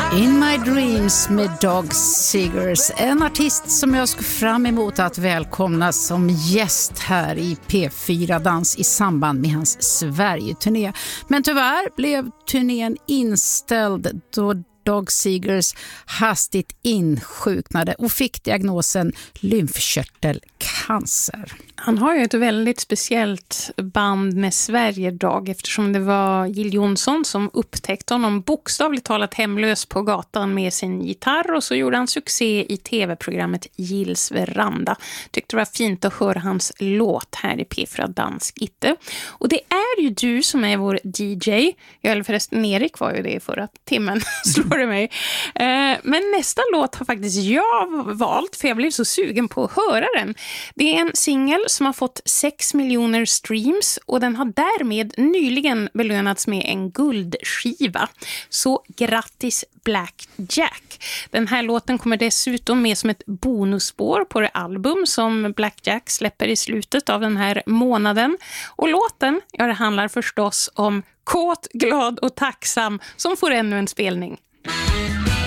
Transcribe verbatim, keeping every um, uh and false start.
In My Dreams med Dog Seegers, en artist som jag ska fram emot att välkomna som gäst här i P fyra Dans i samband med hans Sverige-turné. Men tyvärr blev turnén inställd då Dog Seegers hastigt insjuknade och fick diagnosen lymfkörtelcancer. Han har ju ett väldigt speciellt band med Sverige, Dag, eftersom det var Jill Johnson som upptäckte honom bokstavligt talat hemlös på gatan med sin gitarr, och så gjorde han succé i tv-programmet Gills Veranda. Tyckte det var fint att höra hans låt här i P fyra Dansk Itte. Och det är ju du som är vår D J. Jag, eller förresten Erik var ju det förra timmen, slår det mig. Men nästa låt har faktiskt jag valt, för jag blev så sugen på att höra den. Det är en singel som har fått sex miljoner streams, och den har därmed nyligen belönats med en guldskiva. Så grattis Black Jack. Den här låten kommer dessutom med som ett bonusspår på det album som Black Jack släpper i slutet av den här månaden. Och låten, ja, det handlar förstås om Kåt, glad och tacksam, som får ännu en spelning.